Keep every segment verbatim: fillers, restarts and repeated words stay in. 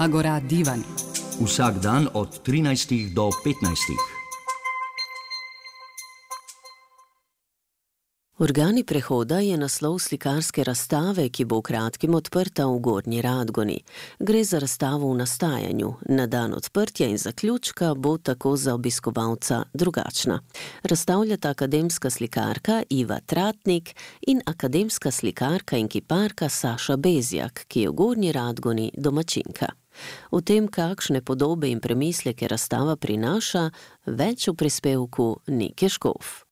Agora Divan. Vsak dan od trinajstih do petnajstih. Organi prehoda je naslov slikarske razstave, ki bo v kratkem odprta v Gornji Radgoni. Gre za razstavo v nastajanju. Na dan odprtja in zaključka bo tako za obiskovalca drugačna. Razstavljata akademska slikarka Iva Tratnik in akademska slikarka in kiparka Saša Bezjak, ki je v Gornji Radgoni domačinka. O tem, kakšne podobe in premisleke razstava prinaša, več v prispevku Nike Škof.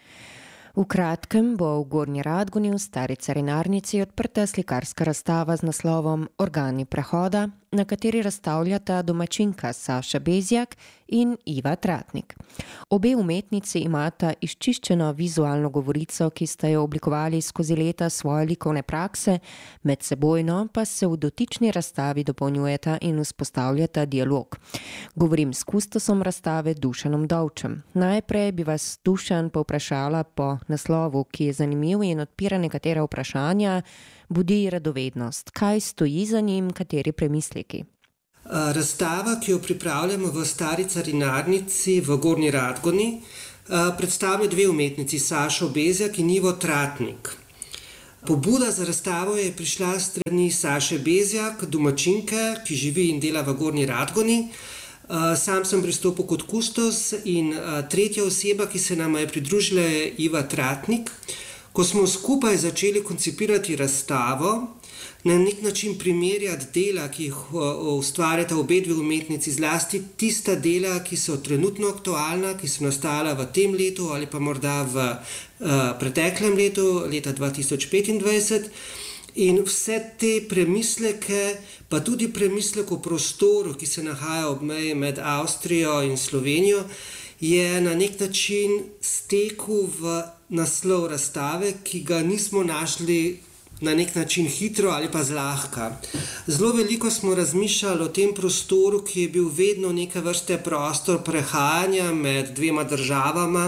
V kratkem bo v Gornji Radgoni v Stari carinarnici odprta slikarska razstava z naslovom Organi prehoda, na kateri razstavljata domačinka Saša Bezjak in Iva Tratnik. Obe umetnici imata izčiščeno vizualno govorico, ki sta jo oblikovali skozi leta svoje likovne prakse, med sebojno pa se v dotični razstavi dopolnjujeta in vzpostavljata dialog. Govorim s kustosom razstave Dušanom Dovčem. Najprej bi vas, Dušan, povprašala po naslovu, ki je zanimiv in odpira nekatera vprašanja. Budi radovednost. Kaj stoji za njim, kateri premisleki? Razstava, ki jo pripravljamo v Stari carinarnici v Gornji Radgoni, predstavlja dve umetnici, Sašo Bezjak in Ivo Tratnik. Pobuda za razstavo je prišla s strani Saše Bezjak, domačinke, ki živi in dela v Gornji Radgoni. Sam sem pristopil kot kustos in tretja oseba, ki se nama je pridružila, je Iva Tratnik. Ko smo skupaj začeli koncipirati razstavo, na nek način primerjati dela, ki jih ustvarjata obe dve umetnici, zlasti tista dela, ki so trenutno aktualna, ki so nastala v tem letu ali pa morda v uh, preteklem letu, leta dva tisoč petindvajset. In vse te premisleke, pa tudi premislek o prostoru, ki se nahaja ob meji med Avstrijo in Slovenijo, je na nek način stekel v naslov razstave, ki ga nismo našli na nek način hitro ali pa zlahka. Zelo veliko smo razmišljali o tem prostoru, ki je bil vedno neke vrste prostor prehajanja med dvema državama,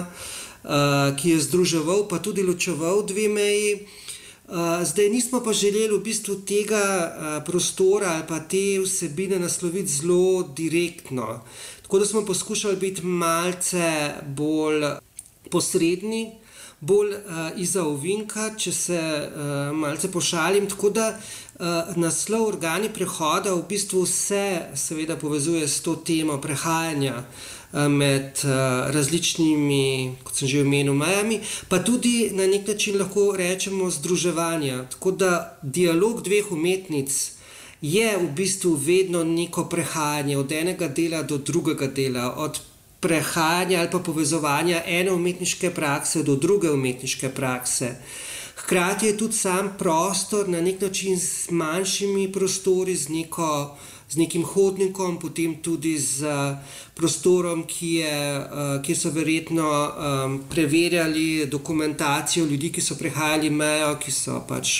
ki je združeval pa tudi ločeval dve meji. Zdaj nismo pa želeli v bistvu tega prostora ali pa te vsebine nasloviti zelo direktno. Tako da smo poskušali biti malce bolj posredni, bolj uh, iza ovinka, če se uh, malce pošalim. Tako da uh, naslov Organi prehoda v bistvu vse seveda povezuje s to temo prehajanja uh, med uh, različnimi, kot sem že omenil, mejami, pa tudi na nek način lahko rečemo združevanja. Tako da dialog dveh umetnic je v bistvu vedno neko prehajanje od enega dela do drugega dela, od prehajanja ali pa povezovanja ene umetniške prakse do druge umetniške prakse. Hkrati je tudi sam prostor na nek način z manjšimi prostori, z, neko, z nekim hodnikom, potem tudi z prostorom, ki je, kjer so verjetno um, preverjali dokumentacijo ljudi, ki so prehajali mejo, ki so pač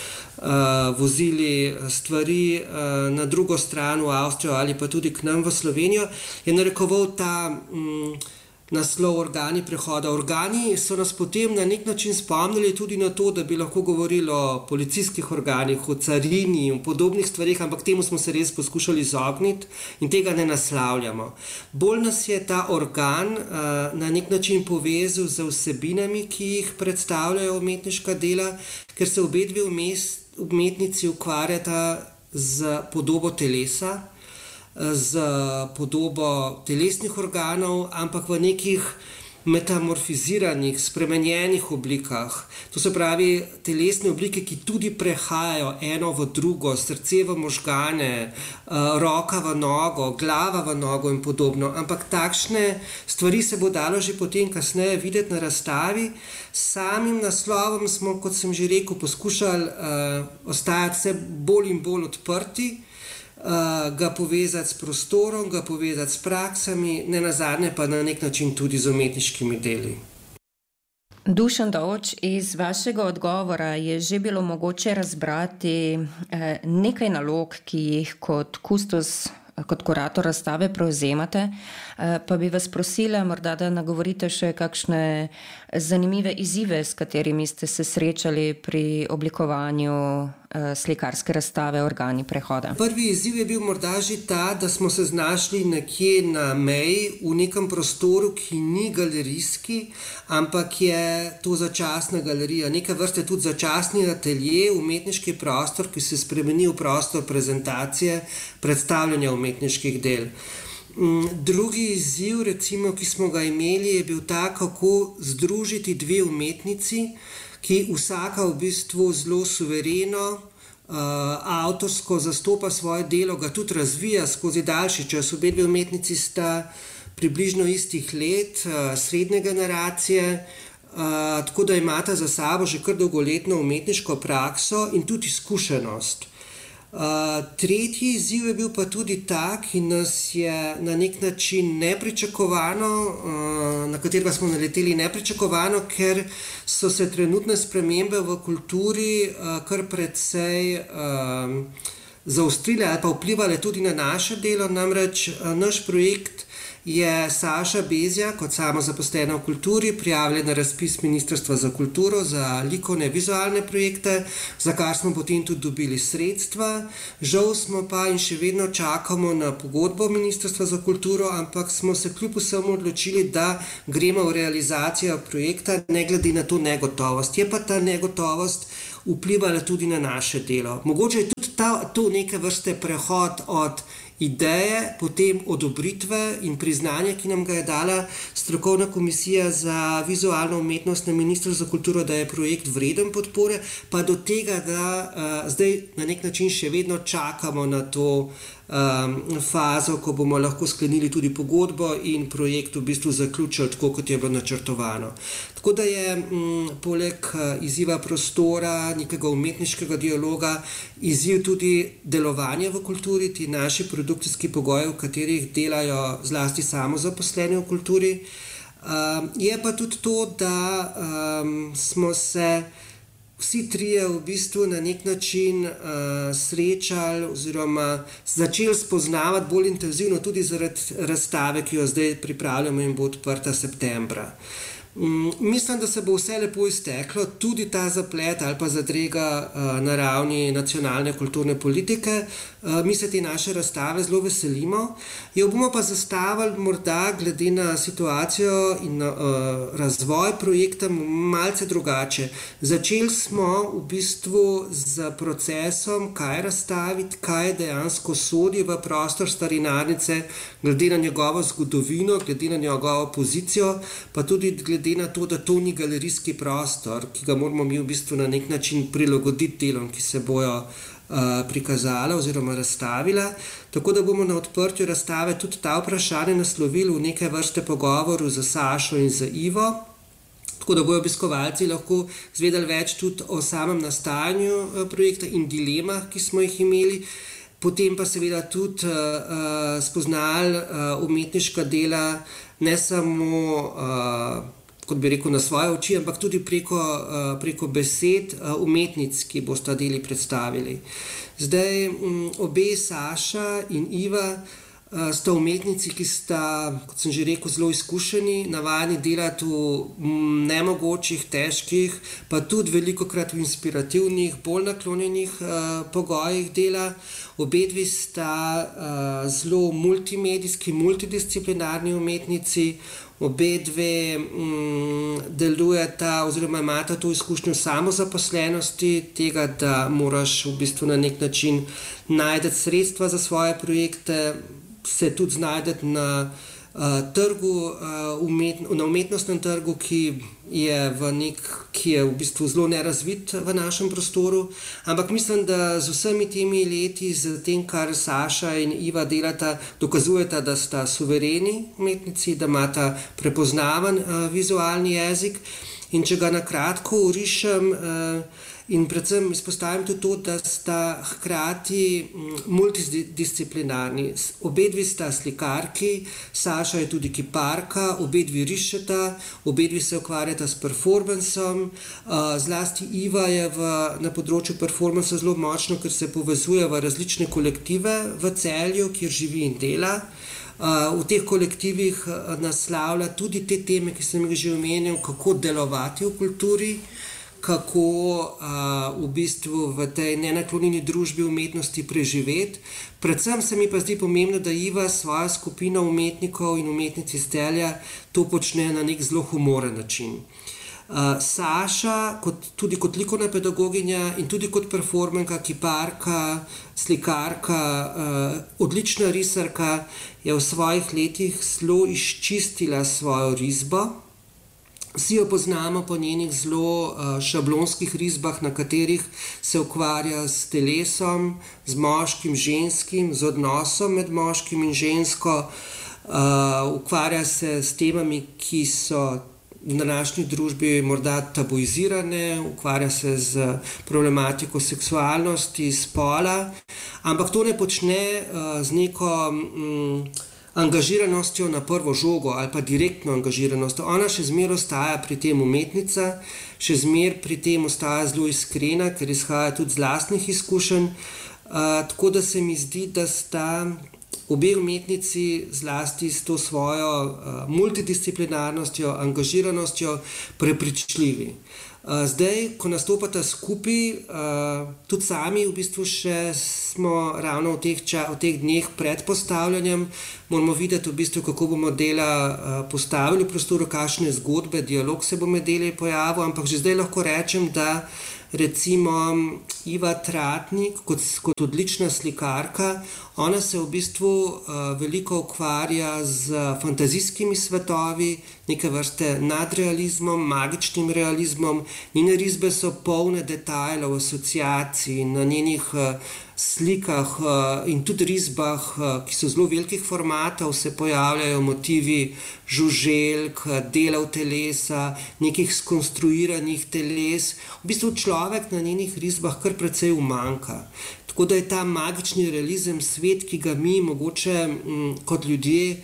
Uh, vozili stvari uh, na drugo stran v Avstrijo ali pa tudi k nam v Slovenijo, je narekoval ta um, naslov Organi prehoda. Organi so nas potem na nek način spomnili tudi na to, da bi lahko govorili o policijskih organih, o carini in podobnih stvarih, ampak temu smo se res poskušali izogniti in tega ne naslavljamo. Bolj nas je ta organ uh, na nek način povezal z vsebinami, ki jih predstavljajo umetniška dela, ker se obe dve umest umetnici ukvarjata z podobo telesa, z podobo telesnih organov, ampak v nekih metamorfiziranih, spremenjenih oblikah. To se pravi telesne oblike, ki tudi prehajajo eno v drugo, srce v možgane, roka v nogo, glava v nogo in podobno. Ampak takšne stvari se bo dalo že potem kasneje videti na razstavi. S samim naslovom smo, kot sem že rekel, poskušali uh, ostajati vse bolj in bolj odprti, Uh, ga povezati s prostorom, ga povezati s praksami, ne nazadnje pa na nek način tudi z umetniškimi deli. Dušan Dovč, iz vašega odgovora je že bilo mogoče razbrati eh, nekaj nalog, ki jih kot kustos kot kurator razstave prevzemate. Pa bi vas prosila, morda, da nagovorite še kakšne zanimive izzive, s katerimi ste se srečali pri oblikovanju slikarske razstave Organi prehoda. Prvi izziv je bil morda že ta, da smo se znašli nekje na meji v nekem prostoru, ki ni galerijski, ampak je to začasna galerija, neka vrste tudi začasni atelje, umetniški prostor, ki se spremeni v prostor prezentacije, predstavljanja umetniških del. Drugi izziv, recimo, ki smo ga imeli, je bil ta, kako združiti dve umetnici, ki vsaka v bistvu zelo suvereno, uh, avtorsko zastopa svoje delo, ga tudi razvija skozi daljši čas. Obe dve umetnici sta približno istih let, uh, srednje generacije, uh, tako da imata za sabo že kar dolgoletno umetniško prakso in tudi izkušenost. Uh, tretji izziv je bil pa tudi ta, ki nas je na nek način nepričakovano, uh, na katerega smo naleteli nepričakovano, ker so se trenutne spremembe v kulturi uh, kar precej uh, zaostrile ali pa vplivale tudi na naše delo. Namreč uh, naš projekt je Saša Bezjak kot samozaposlena v kulturi prijavila na razpis Ministrstva za kulturo za likovne vizualne projekte, za kar smo potem tudi dobili sredstva. Žal smo pa in še vedno čakamo na pogodbo Ministrstva za kulturo, ampak smo se kljub vsemu odločili, da gremo v realizacijo projekta, ne glede na to negotovost. Je pa ta negotovost vplivala tudi na naše delo. Mogoče je tudi ta, to neke vrste prehod od ideje, potem odobritve in priznanje, ki nam ga je dala strokovna komisija za vizualno umetnost na Ministrstvu za kulturo, da je projekt vreden podpore, pa do tega, da uh, zdaj na nek način še vedno čakamo na to um, fazo, ko bomo lahko sklenili tudi pogodbo in projekt v bistvu zaključili tako, kot je bilo načrtovano. Tako da je m, poleg izziva prostora, nekega umetniškega dialoga, izziv tudi delovanje v kulturi, ti naši produkcijski pogoji, v katerih delajo zlasti samozaposleni v kulturi. Um, je pa tudi to, da um, smo se vsi trije v bistvu na nek način uh, srečali oziroma začeli spoznavati bolj intenzivno tudi zaradi razstave, ki jo zdaj pripravljamo in bo odprta septembra. Um, mislim, da se bo vse lepo izteklo, tudi ta zaplet ali pa zadrega uh, na ravni nacionalne kulturne politike. Uh, mi se te naše razstave zelo veselimo. Jo bomo pa zastavili morda glede na situacijo in uh, razvoj projekta malce drugače. Začeli smo v bistvu z procesom, kaj razstaviti, kaj dejansko sodi v prostor Starinarnice, glede na njegovo zgodovino, glede na njegovo pozicijo, pa tudi glede na to, da to ni galerijski prostor, ki ga moramo mi v bistvu na nek način prilagoditi delom, ki se bojo uh, prikazala oziroma razstavila. Tako da bomo na odprtju razstave tudi ta vprašanje naslovili v neke vrste pogovoru z Sašo in z Ivo, tako da bojo obiskovalci lahko zvedeli več tudi o samem nastajanju uh, projekta in dilemah, ki smo jih imeli. Potem pa seveda tudi uh, spoznali uh, umetniška dela, ne samo uh, kot bi rekel, na svoje oči, ampak tudi preko, uh, preko besed uh, umetnic, ki bosta deli predstavili. Zdaj, um, obe Saša in Iva uh, sta umetnici, ki sta, kot sem že rekel, zelo izkušeni, navadni delati v um, nemogočih, težkih, pa tudi velikokrat v inspirativnih, bolj naklonjenih uh, pogojih dela. Obe dve sta uh, zelo multimedijski, multidisciplinarni umetnici. Obe dve um, delujeta oziroma imata to izkušnjo samozaposlenosti, tega, da moraš v bistvu na nek način najti sredstva za svoje projekte, se tudi znajdeti na uh, trgu, uh, umet, na umetnostnem trgu, ki je, v nek, ki je v bistvu zelo nerazvit v našem prostoru. Ampak mislim, da z vsemi temi leti, z tem, kar Saša in Iva delata, dokazujeta, da sta suvereni umetnici, da imata prepoznaven uh, vizualni jezik. In če ga na kratko orišem, uh, In predvsem izpostavim tudi to, da sta hkrati multidisciplinarni. Obe dve sta slikarki, Saša je tudi kiparka, obe dve rišeta, obe dve se ukvarjata s performansom. Zlasti Iva je v, na področju performansa zelo močno, ker se povezuje v različne kolektive v Celju, kjer živi in dela. V teh kolektivih naslavlja tudi te teme, ki sem jih že omenil, kako delovati v kulturi, kako uh, v bistvu v tej nenaklonjeni družbi umetnosti preživeti. Predvsem se mi pa zdi pomembno, da Iva svojo skupino umetnikov in umetnic iz Celja to počne na nek zelo humoren način. Uh, Saša, kot, tudi kot likovna pedagoginja in tudi kot performanka, kiparka, slikarka, uh, odlična risarka, je v svojih letih zelo izčistila svojo risbo. Vsi jo poznamo po njenih zelo uh, šablonskih risbah, na katerih se ukvarja s telesom, z moškim, ženskim, z odnosom med moškim in žensko. Uh, ukvarja se s temami, ki so v današnji družbi morda tabuizirane, ukvarja se z problematiko seksualnosti, spola, ampak to ne počne uh, z neko um, angažiranostjo na prvo žogo ali pa direktno angažiranostjo. Ona še zmeraj ostaja pri tem umetnica, še zmeraj pri tem ostaja zelo iskrena, ker izhaja tudi z lastnih izkušenj. Uh, tako da se mi zdi, da sta obe umetnici zlasti s to svojo uh, multidisciplinarnostjo, angažiranostjo prepričljivi. Uh, zdaj, ko nastopata skupaj, uh, tudi sami v bistvu še smo ravno v teh, ča, v teh dneh pred postavljanjem, moramo videti v bistvu, kako bomo dela uh, postavili v prostoru, kakšne zgodbe, dialog se bo med deli pojavil, ampak že zdaj lahko rečem, da recimo Iva Tratnik kot, kot odlična slikarka, ona se v bistvu uh, veliko ukvarja z fantazijskimi svetovi, neke vrste nadrealizmom, magičnim realizmom. Njene risbe so polne detajlov, asociacij, na njenih uh, slikah uh, in tudi risbah, uh, ki so zelo velikih formatov, se pojavljajo motivi žuželk, delov telesa, nekih skonstruiranih teles. V bistvu človek na njenih risbah kar precej umanjka. Tako da je ta magični realizem svet, ki ga mi mogoče m, kot ljudje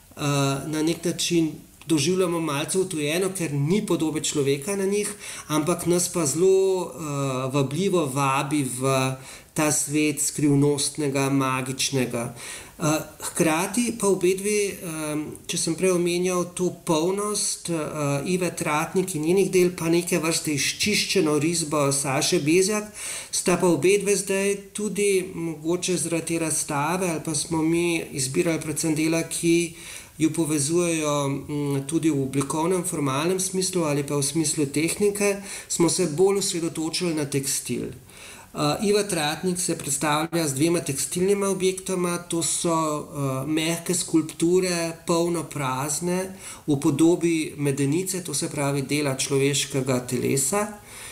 uh, na nek način doživljamo malce utujeno, ker ni podobe človeka na njih, ampak nas pa zelo uh, vabljivo vabi v ta svet skrivnostnega, magičnega. Uh, hkrati pa obe dve, um, če sem prej omenjal to polnost uh, Ive Tratnik in njenih del, pa neke vrste izčiščeno risbo Saše Bezjak, sta pa obe dve zdaj tudi mogoče zaradi te razstave, ali pa smo mi izbirali predvsem dela, ki jo povezujejo m, tudi v oblikovnem, formalnem smislu ali pa v smislu tehnike, smo se bolj osredotočili na tekstil. Uh, Iva Tratnik se predstavlja z dvema tekstilnima objektoma, to so uh, mehke skulpture, polno prazne, v podobi medenice, to se pravi dela človeškega telesa.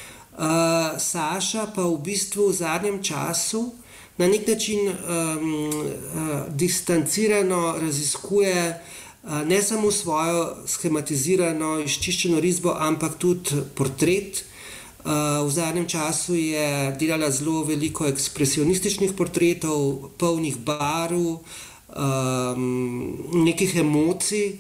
Uh, Saša pa v bistvu v zadnjem času na nek način um, uh, distancirano raziskuje uh, ne samo svojo schematizirano, izčiščeno risbo, ampak tudi portret. Uh, v zadnjem času je delala zelo veliko ekspresionističnih portretov, polnih barv, um, nekih emocij.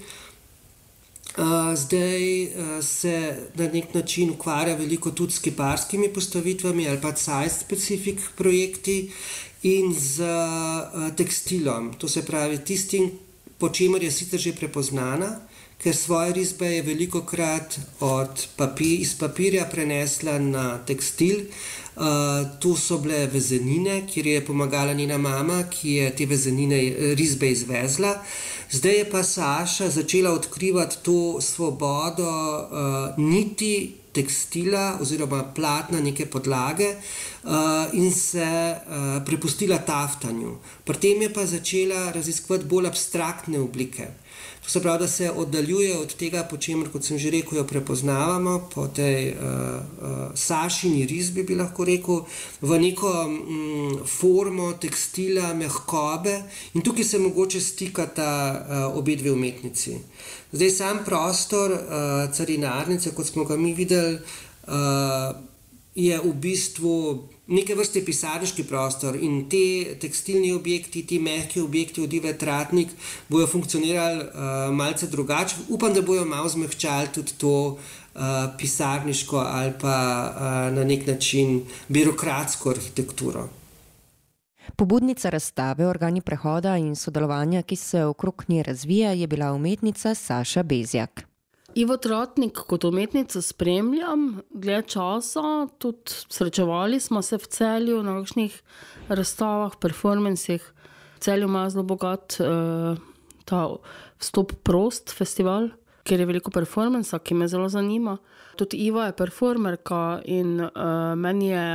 Uh, zdaj uh, se na nek način ukvarja veliko tudi s kiparskimi postavitvami ali pa site-specific projekti in z uh, tekstilom. To se pravi tistim, po čemer je sicer že prepoznana, ker svoje risbe je velikokrat od papir, iz papirja prenesla na tekstil. Uh, to so bile vezenine, kjer je pomagala njena mama, ki je te vezenine risbe izvezla. Zdaj je pa Saša začela odkrivati to svobodo uh, niti tekstila oziroma platna, neke podlage uh, in se uh, prepustila taftanju. Pri tem je pa začela raziskovati bolj abstraktne oblike. To se pravi, da se oddaljuje od tega, po čemer, kot sem že rekel, jo prepoznavamo, po tej uh, uh, Sašini risbi, bi lahko rekel, v neko um, formo tekstila, mehkobe, in tukaj se mogoče stikata uh, obe dve umetnici. Zdaj sam prostor uh, Carinarnice, kot smo ga mi videli, uh, je v bistvu neke vrste pisarniški prostor in te tekstilni objekti, ti mehki objekti od Ive Tratnik bojo funkcionirali uh, malce drugače. Upam, da bojo malo zmehčali tudi to uh, pisarniško ali pa uh, na nek način birokratsko arhitekturo. Pobudnica razstave Organi prehoda in sodelovanja, ki se okrog nje razvija, je bila umetnica Saša Bezjak. Ivo Tratnik kot umetnico spremljam dlje časa, tudi srečevali smo se v Celju na kakšnih razstavah, performancih. V Celju ima zelo bogat uh, ta Vstop prost festival, kjer je veliko performansa, ki me zelo zanima. Tudi Iva je performerka in uh, meni je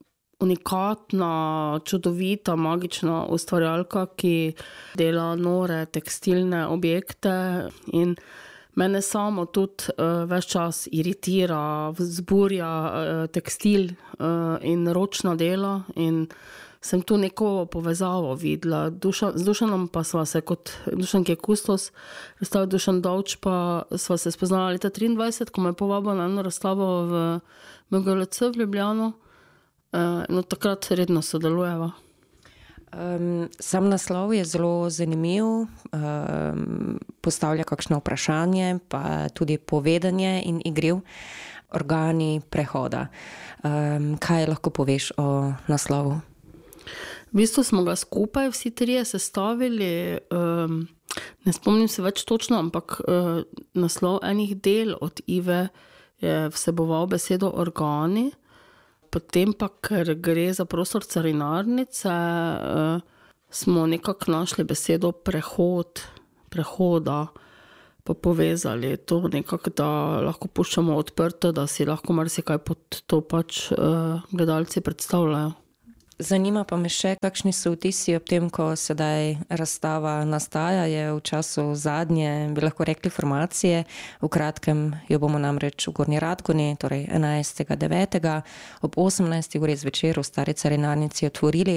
unikatna, čudovita, magična ustvarjalka, ki dela nore tekstilne objekte in mene samo tudi uh, ves čas iritira, vzburja uh, tekstil uh, in ročna dela in sem tu neko povezavo videla. Duša, z Dušanom pa sva se kot Dušan, ki je kustos, razstava Dušan Dovč, pa sva se spoznala leta triindvajset, ko me je povabila na eno razstavo v M G L C v Ljubljano. Uh, no, takrat redno sodelujeva. Um, sam naslov je zelo zanimiv, um, postavlja kakšno vprašanje, pa tudi povedanje in igriv. Organi prehoda. Um, kaj lahko poveš o naslovu? V bistvu smo ga skupaj vsi trije sestavili, um, ne spomnim se več točno, ampak uh, naslov enih del od Ive je vseboval besedo organi. Potem pa, ker gre za prostor carinarnice, uh, smo nekako našli besedo prehod, prehoda, pa povezali to nekako, da lahko puščamo odprto, da si lahko marsikaj pod to pač uh, gledalci predstavljajo. Zanima pa me še, kakšni so vtisi ob tem, ko sedaj razstava nastaja, je v času zadnje, bi lahko rekli, formacije. V kratkem jo bomo namreč v Gornji Radgoni, torej enajstega devetega ob osemnajsti uri zvečer v Stari carinarnici otvorili.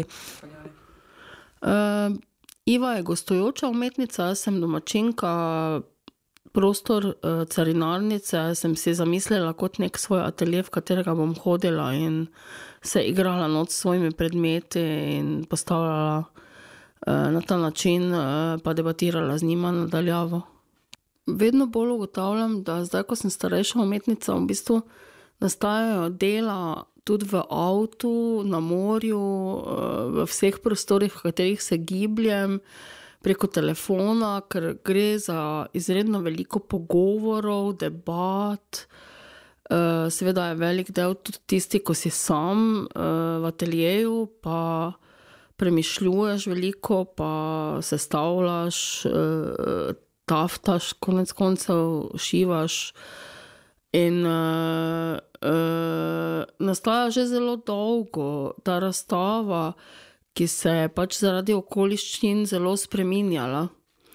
Uh, Iva je gostujoča umetnica, jaz sem domačinka. Prostor uh, carinarnice sem si zamislila kot nek svoj atelje, v katerega bom hodila in se igrala noč s svojimi predmeti in postavljala uh, na ta način, uh, pa debatirala z njima nadaljavo. Vedno bolj ugotavljam, da zdaj, ko sem starejša umetnica, v bistvu nastajajo dela tudi v avtu, na morju, uh, v vseh prostorih, v katerih se gibljem, preko telefona, ker gre za izredno veliko pogovorov, debat. Seveda je velik del tudi tisti, ko si sam v ateljeju, pa premišljuješ veliko, pa sestavljaš, taftaš, konec koncev šivaš. In uh, uh, nastaja že zelo dolgo ta razstava, ki se je pač zaradi okoliščin zelo spreminjala.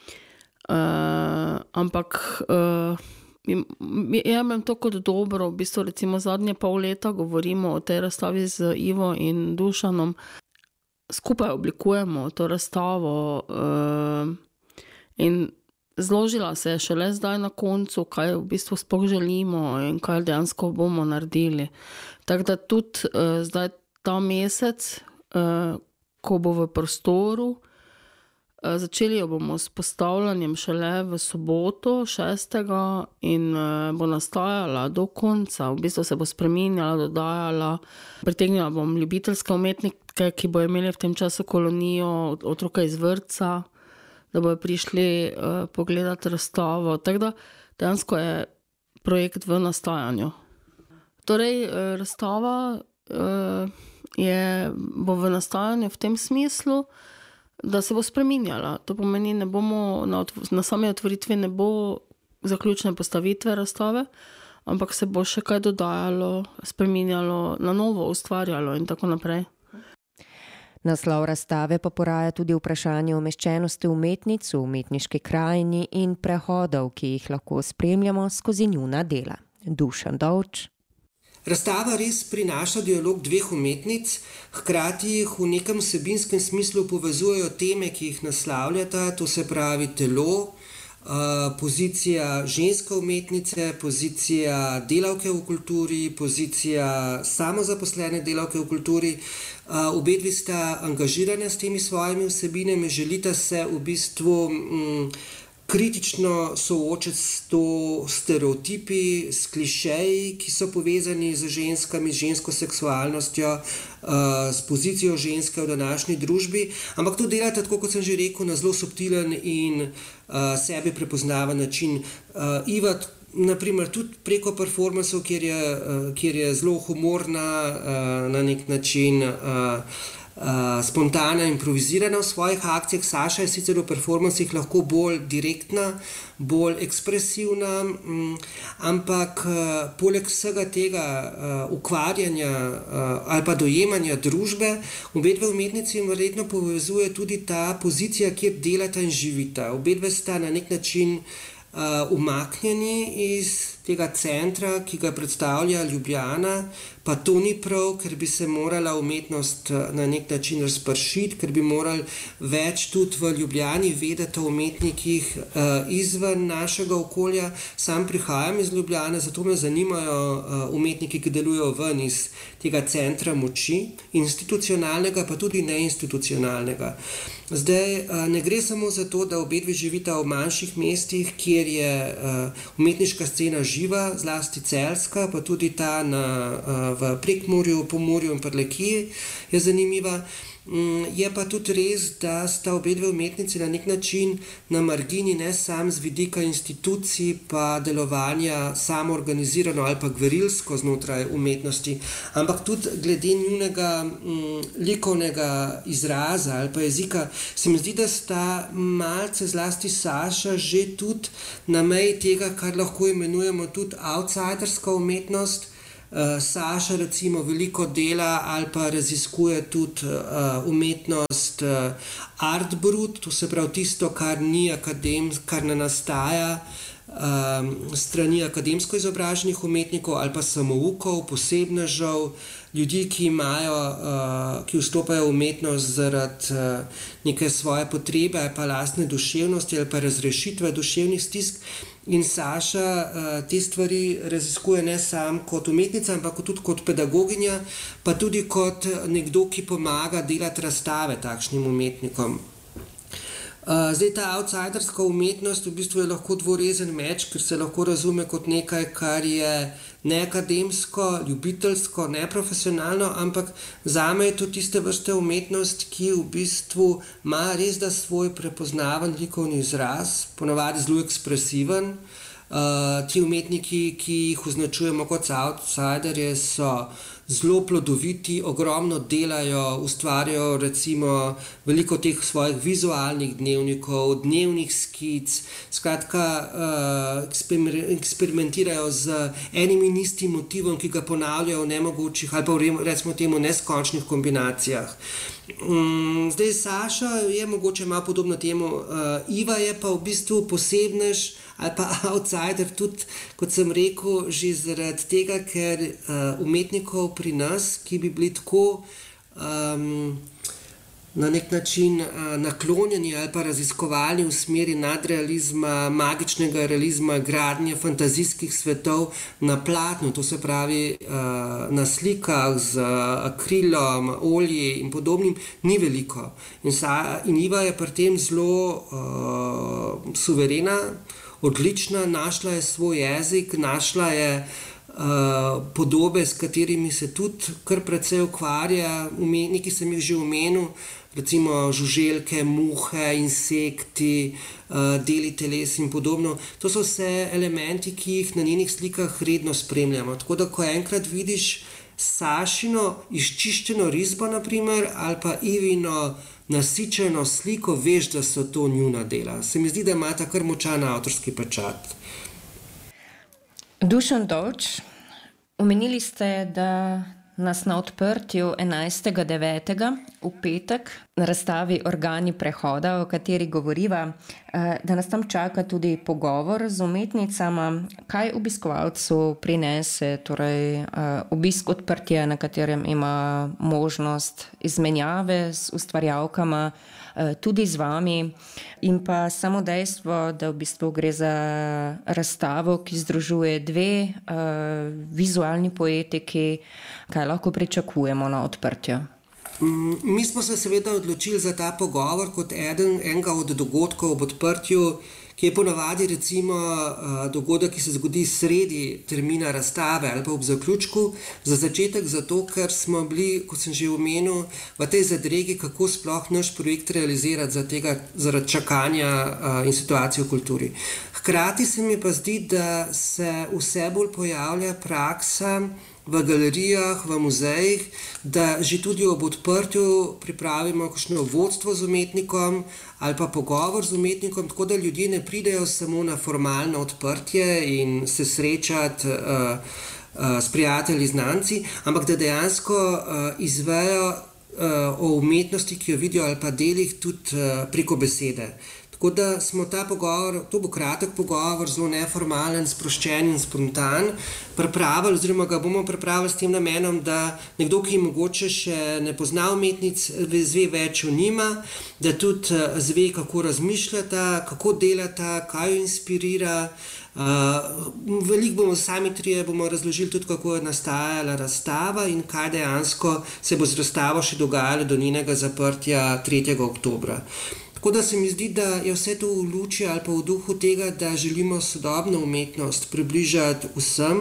Uh, ampak uh, jemem to kot dobro, v bistvu recimo zadnje pol leta govorimo o tej razstavi z Ivo in Dušanom. Skupaj oblikujemo to razstavo uh, in zložila se je šele zdaj na koncu, kaj v bistvu sploh želimo in kaj dejansko bomo naredili. Tako da tudi uh, zdaj ta mesec, uh, ko bo v prostoru, začeli jo bomo s postavljanjem šele v soboto šestega in bo nastajala do konca, v bistvu se bo spreminjala, dodajala, pritegnila bom ljubiteljske umetnike, ki bo imeli v tem času kolonijo, otroka iz vrtca, da bojo prišli uh, pogledati razstavo. Tako da dejansko je projekt v nastajanju. Torej, uh, razstava uh, je, bo v nastajanju v tem smislu, da se bo spreminjala. To pomeni, ne bomo, na, na sami otvoritvi ne bo zaključne postavitve razstave, ampak se bo še kaj dodajalo, spreminjalo, na novo ustvarjalo in tako naprej. Naslov razstave pa poraja tudi vprašanje umeščenosti umetnic v umetniški krajini in prehodov, ki jih lahko spremljamo skozi njuna dela. Dušan Dovč. Razstava res prinaša dialog dveh umetnic, hkrati jih v nekem vsebinskem smislu povezujejo teme, ki jih naslavljata, to se pravi telo, pozicija ženske umetnice, pozicija delavke v kulturi, pozicija samozaposlene delavke v kulturi. Obe dve sta angažirane s temi svojimi vsebinami, želita se v bistvu m, kritično soočiti s to stereotipi, s klišeji, ki so povezani z ženskami, z žensko seksualnostjo, s pozicijo ženske v današnji družbi, ampak to delate, tako kot sem že rekel, na zelo subtilen in sebi prepoznaven način. Iva, naprimer, tudi preko performansov, kjer je, kjer je zelo humorna, na nek način Uh, spontana, improvizirana v svojih akcijah. Saša je sicer v performansih lahko bolj direktna, bolj ekspresivna, um, ampak uh, poleg vsega tega uh, ukvarjanja uh, ali pa dojemanja družbe, obedve umetnici verjetno povezuje tudi ta pozicija, kjer delata in živita. Obedve sta na nek način uh, umaknjeni iz tega centra, ki ga predstavlja Ljubljana, pa to ni prav, ker bi se morala umetnost na nek način razpršiti, ker bi morali več tudi v Ljubljani vedeti o umetnikih uh, izven našega okolja. Sam prihajam iz Ljubljane, zato me zanimajo uh, umetniki, ki delujejo ven iz tega centra moči, institucionalnega, pa tudi neinstitucionalnega. Zdaj, uh, ne gre samo za to, da obedve živita v manjših mestih, kjer je uh, umetniška scena živa, zlasti celjska, pa tudi ta na uh, v Prekmurju, Pomurju in Prlekiji je zanimiva. Je pa tudi res, da sta obedve umetnici na nek način na margini, ne sam z vidika institucij pa delovanja samoorganizirano ali pa gverilsko znotraj umetnosti, ampak tudi glede njunega m, likovnega izraza ali pa jezika. Se mi zdi, da sta malce, zlasti Saša, že tudi na meji tega, kar lahko imenujemo tudi outsiderska umetnost. Uh, Saša recimo veliko dela ali pa raziskuje tudi uh, umetnost uh, art brut, to se pravi tisto, kar ni akadem, kar ne nastaja um, strani akademsko izobraženih umetnikov ali pa samoukov, posebnežev, ljudi, ki imajo, uh, ki vstopajo v umetnost zaradi uh, neke svoje potrebe ali pa lastne duševnosti ali pa razrešitve duševnih stisk. In Saša uh, te stvari raziskuje ne samo kot umetnica, ampak tudi kot pedagoginja, pa tudi kot nekdo, ki pomaga delati razstave takšnim umetnikom. Uh, zdaj, ta outsiderska umetnost v bistvu je lahko dvorezen meč, ker se lahko razume kot nekaj, kar je neakademsko, ljubiteljsko, neprofesionalno, ampak zame je to tiste vrste umetnost, ki v bistvu ima res da svoj prepoznaven likovni izraz, ponavadi zelo ekspresiven. Uh, ti umetniki, ki jih označujemo kot outsiderje, so zelo plodoviti, ogromno delajo, ustvarjajo recimo veliko teh svojih vizualnih dnevnikov, dnevnih skic, skratka uh, eksper eksperimentirajo z enim in istim motivom, ki ga ponavljajo v nemogočih ali pa recimo temu neskončnih kombinacijah. Um, zdaj Saša je mogoče malo podobno temu, uh, Iva je pa v bistvu posebnež ali pa outsider tudi, kot sem rekel, že zaradi tega, ker uh, umetnikov pri nas, ki bi bili tako um, na nek način uh, naklonjeni ali pa raziskovali v smeri nadrealizma, magičnega realizma, gradnje fantazijskih svetov na platnu, to se pravi uh, na slikah z akrilom, olji in podobnim, ni veliko. In, sa, in Iva je pri tem zelo uh, suverena, odlična, našla je svoj jezik, našla je uh, podobe, s katerimi se tudi kar precej ukvarja, umetniki sem jih že omenil, recimo žuželke, muhe, insekti, uh, deli teles in podobno. To so vse elementi, ki jih na njenih slikah redno spremljamo. Tako da, ko enkrat vidiš Sašino izčiščeno risbo, naprimer, ali pa Ivino nasičeno sliko, veš, da so to njuna dela. Se mi zdi, da ima ta kar močan avtorski pečat. Dušan Dovč, omenili ste, da nas na odprtju enajstega devetega v petek na razstavi Organi prehoda, o kateri govoriva, da nas tam čaka tudi pogovor z umetnicama, kaj obiskovalcu prinese, torej obisk odprtja, na katerem ima možnost izmenjave z ustvarjalkama, tudi z vami, in pa samo dejstvo, da v bistvu gre za razstavo, ki združuje dve vizualni poetiki, kaj lahko pričakujemo na odprtju. Mi smo se seveda odločili za ta pogovor kot eden, enega od dogodkov ob odprtju, ki je ponavadi recimo dogodek, ki se zgodi sredi termina razstave ali pa ob zaključku. Za začetek zato, ker smo bili, kot sem že omenil, v tej zadregi, kako sploh naš projekt realizirati za tega, zaradi čakanja in situacije v kulturi. Hkrati se mi pa zdi, da se vse bolj pojavlja praksa v galerijah, v muzejih, da že tudi ob odprtju pripravimo kakšno vodstvo z umetnikom ali pa pogovor z umetnikom, tako da ljudje ne pridejo samo na formalno odprtje in se srečati uh, uh, s prijatelji, znanci, ampak da dejansko uh, izvejo uh, o umetnosti, ki jo vidijo, ali pa delih tudi uh, preko besede. Tako da smo ta pogovor, to bo kratek pogovor, zelo neformalen, sproščen in spontan, pripravili, oziroma ga bomo pripravili s tem namenom, da nekdo, ki mogoče še ne pozna umetnic, zve več o njima, da tudi zve, kako razmišljata, kako delata, kaj jo inspirira. Uh, veliko bomo sami trije bomo razložili tudi, kako je nastajala razstava in kaj dejansko se bo z razstavo še dogajalo do njenega zaprtja tretjega oktobra. Tako da se mi zdi, da je vse to v luči ali pa v duhu tega, da želimo sodobno umetnost približati vsem,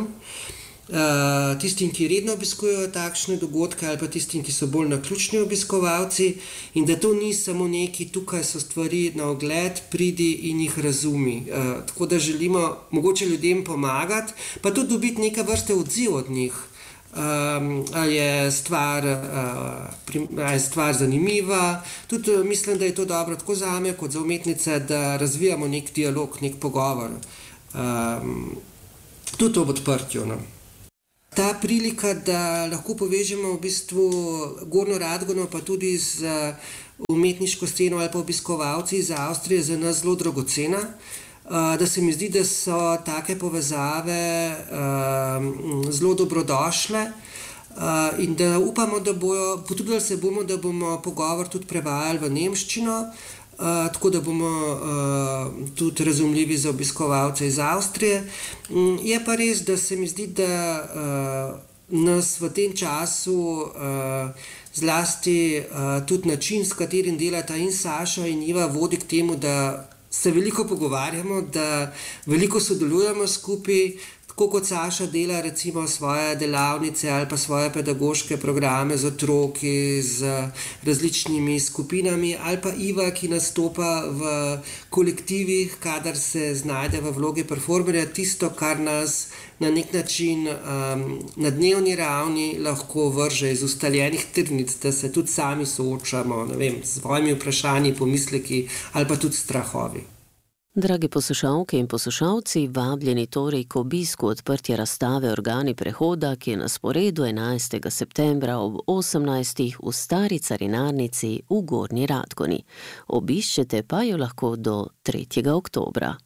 uh, tistim, ki redno obiskujejo takšne dogodke ali pa tistim, ki so bolj naključni obiskovalci, in da to ni samo neki, tukaj so stvari na ogled, pridi in jih razumi. Uh, tako da želimo mogoče ljudem pomagati, pa tudi dobiti neke vrste odziv od njih. Um, ali je stvar, uh, prim, ali je stvar zanimiva. Tudi uh, mislim, da je to dobro tako za me kot za umetnice, da razvijamo nek dialog, nek pogovor. Um, tudi ob odprtju. No. Ta prilika, da lahko povežemo v bistvu Gornjo Radgono, pa tudi z uh, umetniško sceno ali pa obiskovalci iz Avstrije, za nas zelo dragocena. Uh, da se mi zdi, da so take povezave uh, zelo dobrodošle uh, in da upamo, da bojo, potrudili se bomo, da bomo pogovor tudi prevajali v nemščino, uh, tako da bomo uh, tudi razumljivi za obiskovalce iz Avstrije. Um, je pa res, da se mi zdi, da uh, nas v tem času uh, zlasti uh, tudi način, s katerim delata in Saša in Iva, vodi k temu, da se veliko pogovarjamo, da veliko sodelujemo skupaj, tako kot Saša dela recimo svoje delavnice ali pa svoje pedagoške programe z otroki, z različnimi skupinami, ali pa Iva, ki nastopa v kolektivih, kadar se znajde v vlogi performerja, tisto, kar nas na nek način um, na dnevni ravni lahko vrže iz ustaljenih tirnic, da se tudi sami soočamo, ne vem, s svojimi vprašanji, pomisleki ali pa tudi strahovi. Dragi poslušalke in poslušalci, vabljeni torej k obisku odprtja razstave Organi prehoda, ki je na sporedu enajstega septembra ob osemnajstih v Stari carinarnici v Gornji Radgoni. Obiščete pa jo lahko do tretjega oktobra.